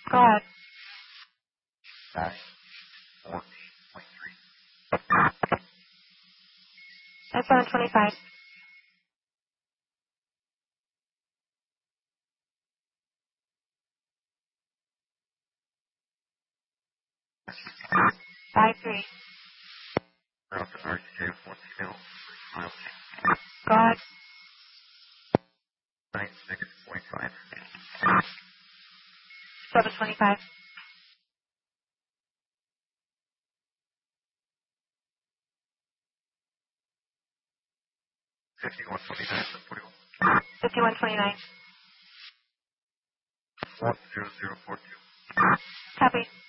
Go ahead. 914.3. That's 725. Five three. Route to RTJ 14 miles. Go ahead. 96.5. 725. 5129. 5129. 10042. Copy.